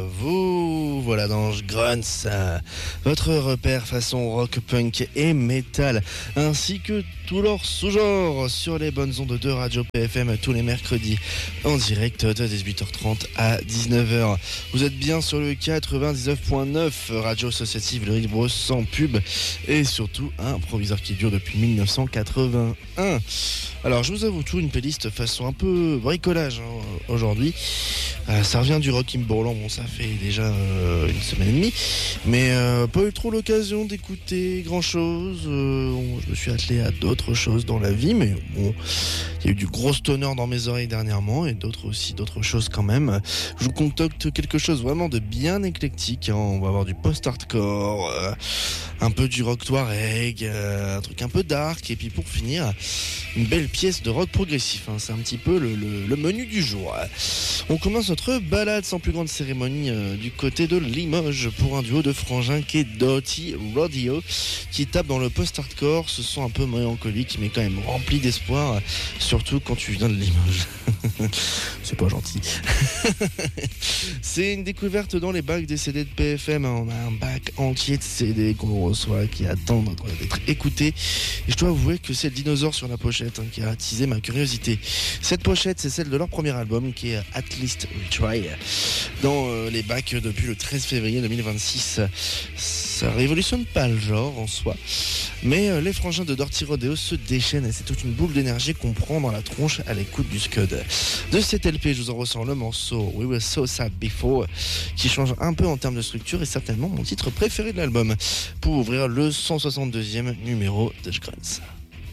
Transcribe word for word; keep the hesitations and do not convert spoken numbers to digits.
vous voilà dans Grunts, votre repère façon rock, punk et metal, ainsi que tous leurs sous-genres sur les bonnes ondes de Radio P F M tous les mercredis en direct de dix-huit heures trente à dix-neuf heures. Vous êtes bien sur le quatre-vingt-dix-neuf point neuf, radio associative Le Rive sans pub et surtout un proviseur qui dure depuis mille neuf cent quatre-vingt-un. Alors je vous avoue tout, une playlist façon un peu bricolage hein, aujourd'hui. Euh, ça revient du rock Bourland, bon ça fait déjà euh, une semaine et demie, mais euh, pas eu trop l'occasion d'écouter grand chose. Euh, bon, je me suis attelé à d'autres choses dans la vie, mais bon, il y a eu du gros stoner dans mes oreilles dernièrement et d'autres aussi, d'autres choses quand même. Je vous concocte quelque chose vraiment de bien éclectique, hein. On va avoir du post-hardcore, euh, un peu du rock touareg, euh, un truc un peu dark, et puis pour finir, une belle pièce de rock progressif, hein. C'est un petit peu le, le, le menu du jour. On commence notre balade sans plus grande cérémonie euh, du côté de Limoges pour un duo de frangins qui est Dirty Rodeo, qui tape dans le post-hardcore. Ce sont un peu mélancolique mais quand même rempli d'espoir, surtout quand tu viens de Limoges. C'est pas gentil. C'est une découverte dans les bacs des C D de P F M. On a un bac entier de C D qu'on reçoit qui attendent d'être écoutés. Et je dois avouer que c'est le dinosaure sur la pochette hein, qui a attisé ma curiosité. Cette pochette, c'est celle de leur premier album qui est At Least We Try, dans euh, les bacs depuis le treize février deux mille vingt-six. Ça révolutionne pas le genre en soi, mais euh, les frangins de Dirty Rodeo se déchaînent et c'est toute une boule d'énergie qu'on prend dans la tronche à l'écoute du Scud. De cet L P, je vous en ressens le morceau We Were So Sad Before, qui change un peu en termes de structure et certainement mon titre préféré de l'album, pour ouvrir le cent soixante-deuxième numéro de Grunts.